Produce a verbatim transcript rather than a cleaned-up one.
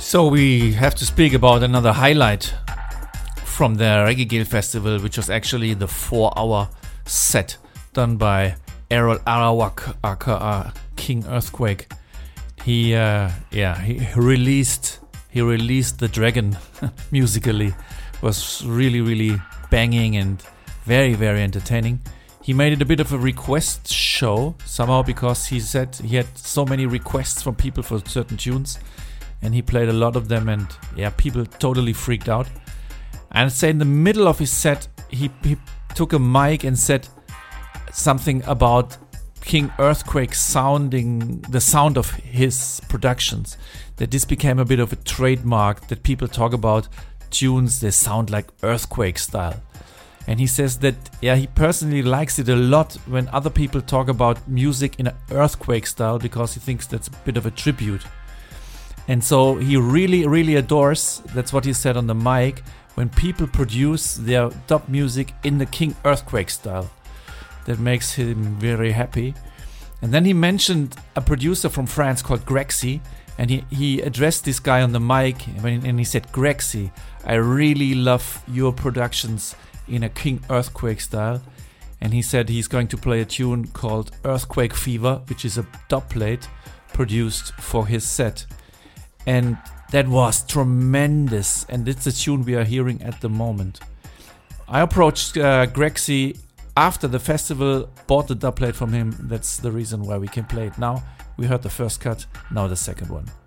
So we have to speak about another highlight from the Reggae Gale Festival, which was actually the four-hour set done by Errol Arawak, aka King Earthquake. He, uh, yeah, he released he released the Dragon musically. Was really, really banging and very, very entertaining. He made it a bit of a request show somehow because he said he had so many requests from people for certain tunes, and he played a lot of them, and yeah, people totally freaked out. And I'd say in the middle of his set, he, he took a mic and said something about King Earthquake sounding the sound of his productions. That this became a bit of a trademark, that people talk about tunes, they sound like Earthquake style. And he says that, yeah, he personally likes it a lot when other people talk about music in an Earthquake style, because he thinks that's a bit of a tribute. And so he really, really adores, that's what he said on the mic, when people produce their dub music in the King Earthquake style. That makes him very happy. And then he mentioned a producer from France called Grexy, and he, he addressed this guy on the mic, and he said, Grexy, I really love your productions in a King Earthquake style. And he said he's going to play a tune called Earthquake Fever, which is a dub plate produced for his set. And that was tremendous, and it's the tune we are hearing at the moment. I approached uh, Grexy after the festival, bought the dub plate from him. That's the reason why we can play it now. We heard the first cut, now the second one.